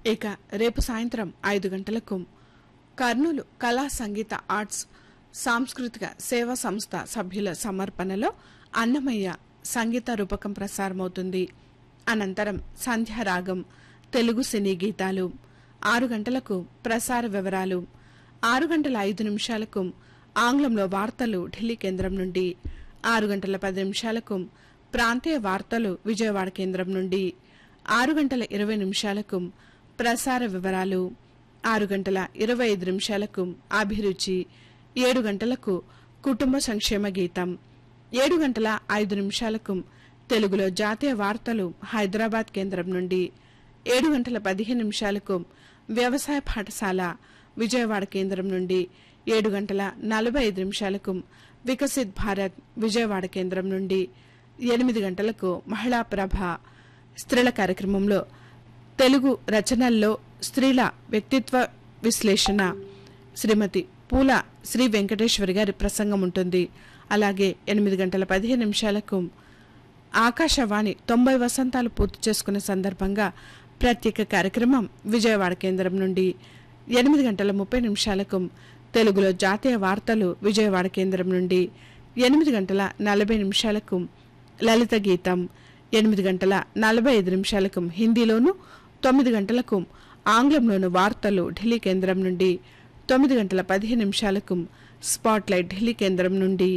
ఇక రేపు సాయంత్రం 5 గంటలకు కర్నూలు కళా సంగీత ఆర్ట్స్ సాంస్కృతిక సేవా సంస్థ సభ్యుల సమర్పణలో అన్నమయ్య సంగీత రూపకం ప్రసారమవుతుంది. అనంతరం సంధ్యారాగం తెలుగు సినీ గీతాలు. 6 గంటలకు ప్రసార వివరాలు. 6 గంటల 5 నిమిషాలకు ఆంగ్లంలో వార్తలు ఢిల్లీ కేంద్రం నుండి. 6 గంటల 10 నిమిషాలకు ప్రాంతీయ వార్తలు విజయవాడ కేంద్రం నుండి. 6 గంటల 20 నిమిషాలకు ప్రసార వివరాలు. 6 గంటల 25 నిమిషాలకు అభిరుచి. 7 గంటలకు కుటుంబ సంక్షేమ గీతం. 7 గంటల 5 నిమిషాలకు తెలుగులో జాతీయ వార్తలు హైదరాబాద్ కేంద్రం నుండి. 7 గంటల 15 నిమిషాలకు వ్యవసాయ పాఠశాల విజయవాడ కేంద్రం నుండి. 7 గంటల 45 నిమిషాలకు వికసిత్ భారత్ విజయవాడ కేంద్రం నుండి. 8 గంటలకు మహిళా ప్రభ స్త్రీల కార్యక్రమంలో తెలుగు రచనల్లో స్త్రీల వ్యక్తిత్వ విశ్లేషణ శ్రీమతి పూల శ్రీ వెంకటేశ్వరి గారి ప్రసంగం ఉంటుంది. అలాగే 8 గంటల 15 నిమిషాలకు ఆకాశవాణి 90 వసంతాలు పూర్తి చేసుకున్న సందర్భంగా ప్రత్యేక కార్యక్రమం విజయవాడ కేంద్రం నుండి. 8 గంటల 30 నిమిషాలకు తెలుగులో జాతీయ వార్తలు విజయవాడ కేంద్రం నుండి. 8 గంటల 40 నిమిషాలకు లలిత గీతం. 8 గంటల 45 నిమిషాలకు హిందీలోను, 9 గంటలకు ఆంగ్లంలోను వార్తలు ఢిల్లీ కేంద్రం నుండి. 9 గంటల 15 నిమిషాలకు స్పాట్లైట్ ఢిల్లీ కేంద్రం నుండి.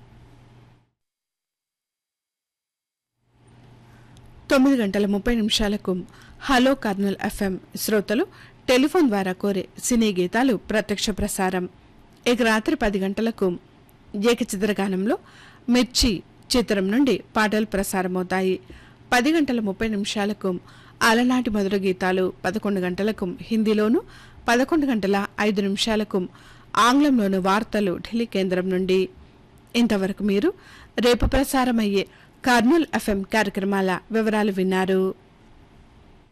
9 గంటల 30 నిమిషాలకు హలో కర్నూల్ ఎఫ్ఎం శ్రోతలు టెలిఫోన్ ద్వారా కోరే సినీ గీతాలు ప్రత్యక్ష ప్రసారం. ఇక రాత్రి 10 గంటలకు ఏకచిత్రగానంలో మిర్చి చిత్రం నుండి పాటలు ప్రసారమవుతాయి. 10 గంటల 30 నిమిషాలకు అలనాటి మధుర గీతాలు. 11 గంటలకు హిందీలోను, 11 గంటల 5 నిమిషాలకు ఆంగ్లంలోను వార్తలు ఢిల్లీ కేంద్రం నుండి. ఇంతవరకు మీరు రేపు ప్రసారమయ్యే కర్నూల్ ఎఫ్ఎం కార్యక్రమాల వివరాలు విన్నారు.